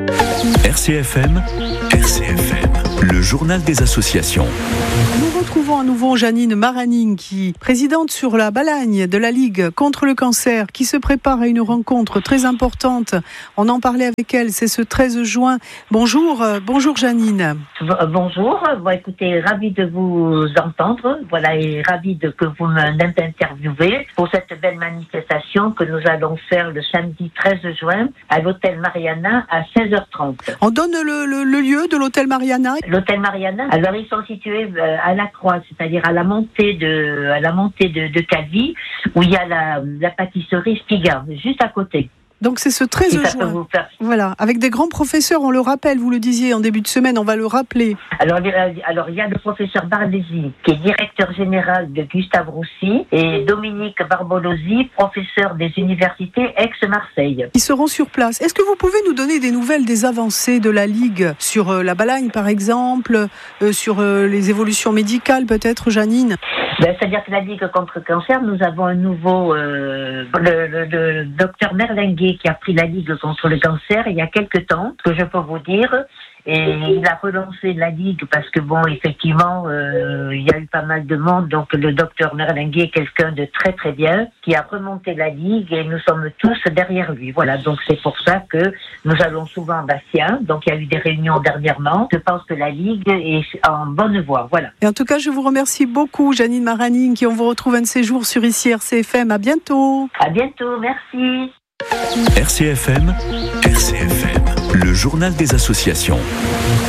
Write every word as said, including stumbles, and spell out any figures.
R C F M, R C F M, le journal des associations. Nous retrouvons à nouveau Janine Maraning, qui présidente sur la Balagne de la Ligue contre le cancer, qui se prépare à une rencontre très importante. On en parlait avec elle, c'est ce treize juin. Bonjour, euh, bonjour Janine. Bonjour, bon, écoutez, ravi de vous entendre, voilà, et ravi de que vous m'interviewez pour cette belle manifestation que nous allons faire le samedi treize juin à l'hôtel Mariana à seize heures trente. On donne le, le, le lieu de l'hôtel Mariana. L'hôtel Mariana, alors ils sont situés à la Croix, c'est-à-dire à la montée de, à la montée de, de Calvi, où il y a la, la pâtisserie Spiga, juste à côté. Donc c'est ce treize juin. Faire... Voilà, avec des grands professeurs, on le rappelle, vous le disiez en début de semaine, on va le rappeler. Alors, alors il y a le professeur Bardesi, qui est directeur général de Gustave Roussy, et Dominique Barbolosi, professeur des universités Aix-Marseille. Ils seront sur place. Est-ce que vous pouvez nous donner des nouvelles des avancées de la Ligue sur euh, la Balagne, par exemple, euh, sur euh, les évolutions médicales, peut-être, Janine? Ben, c'est-à-dire que la Ligue contre le cancer, nous avons un nouveau, euh, le, le, le docteur Merlinguet, qui a pris la Ligue contre le cancer il y a quelque temps, que je peux vous dire. Et il a relancé la Ligue parce que, bon, effectivement, euh, il y a eu pas mal de monde. Donc, le docteur Merlinguet est quelqu'un de très, très bien, qui a remonté la Ligue et nous sommes tous derrière lui. Voilà, donc c'est pour ça que nous allons souvent à Bastien. Donc, il y a eu des réunions dernièrement. Je pense que la Ligue est en bonne voie. Voilà. Et en tout cas, je vous remercie beaucoup, Janine Maraning, qui on vous retrouve un de ces jours sur ici R C F M. À bientôt. À bientôt, merci. R C F M, R C F M, le journal des associations.